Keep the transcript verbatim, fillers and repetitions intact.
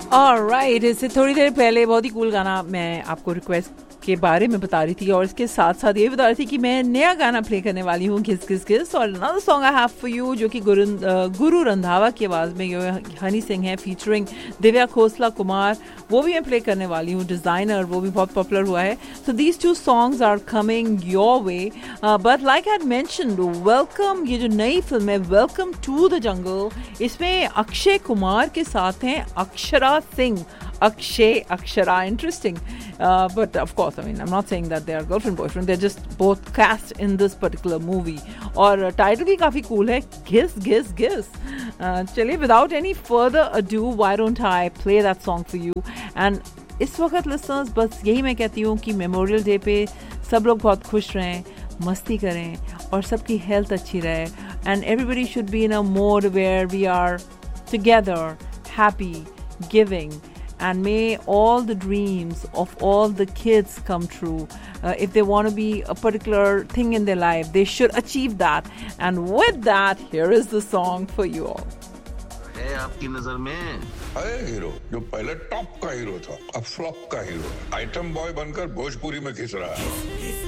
Alright, इससे थोड़ी देर पहले बहुत ही कूल गाना मैं आपको रिक्वेस्ट के बारे में बता रही थी और इसके साथ साथ ये बता रही थी कि मैं नया गाना प्ले करने वाली हूँ किस किस किस और another song I have for you जो कि गुरु गुरु रंधावा की आवाज़ में ये हनी सिंह है फीचरिंग दिव्या खोसला कुमार, वो भी मैं प्ले करने वाली हूँ। डिज़ाइनर वो भी बहुत पॉपुलर हुआ है। So these two songs are coming your way, but like I mentioned, welcome, ये जो नई फिल्म है वेलकम टू द जंगल, इसमें अक्षय कुमार के साथ हैं Akshara Singh. Akshay, Akshara, interesting. Uh, but of course, I mean, I'm not saying that they are girlfriend boyfriend. They're just both cast in this particular movie. और title भी काफी cool है, Giss Giss Giss. Uh, चलिए, without any further ado, why don't I play that song for you? And इस वक्त listeners, बस यही मैं कहती हूँ कि Memorial Day पे सब लोग बहुत खुश रहें, मस्ती करें और सबकी health अच्छी रहे. And everybody should be in a mode where we are together, happy, giving. And may all the dreams of all the kids come true. Uh, if they want to be a particular thing in their life, they should achieve that. And with that, here is the song for you all. है आपकी नजर में है hero जो पहले top का hero था, अब फ्लॉप का हीरो, आइटम बॉय बनकर भोजपुरी में घिस रहा है।